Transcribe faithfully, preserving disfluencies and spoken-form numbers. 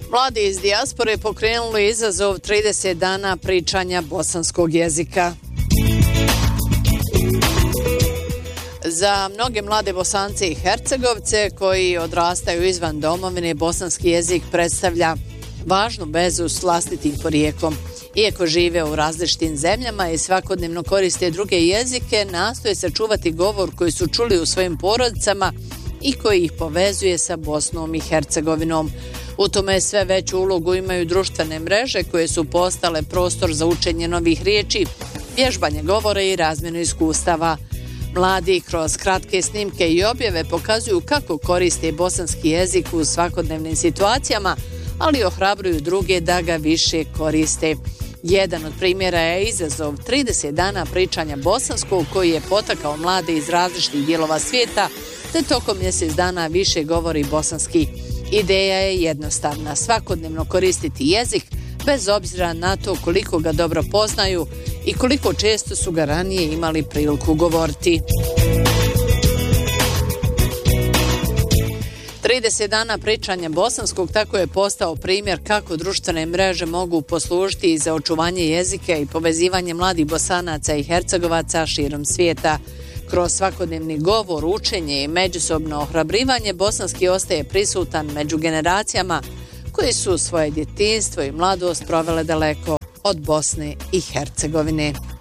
Mladi iz dijaspore pokrenuli izazov trideset dana pričanja bosanskog jezika. Za mnoge mlade Bosance i Hercegovce koji odrastaju izvan domovine, bosanski jezik predstavlja važnu vezu s vlastitim porijeklom. Iako žive u različitim zemljama i svakodnevno koriste druge jezike, nastoje sačuvati govor koji su čuli u svojim porodicama i koji ih povezuje sa Bosnom i Hercegovinom. U tome sve veću ulogu imaju društvene mreže koje su postale prostor za učenje novih riječi, vježbanje govora i razmjenu iskustava. Mladi kroz kratke snimke i objave pokazuju kako koriste bosanski jezik u svakodnevnim situacijama, ali ohrabruju druge da ga više koriste. Jedan od primjera je izazov trideset dana pričanja bosanskog koji je potakao mlade iz različitih dijelova svijeta, te tokom mjesec dana više govori bosanski. Ideja je jednostavna, svakodnevno koristiti jezik bez obzira na to koliko ga dobro poznaju i koliko često su ga ranije imali priliku govoriti. trideset dana pričanja bosanskog tako je postao primjer kako društvene mreže mogu poslužiti za očuvanje jezika i povezivanje mladih Bosanaca i Hercegovaca širom svijeta. Kroz svakodnevni govor, učenje i međusobno ohrabrivanje bosanski ostaje prisutan među generacijama koji su svoje djetinjstvo i mladost provele daleko od Bosne i Hercegovine.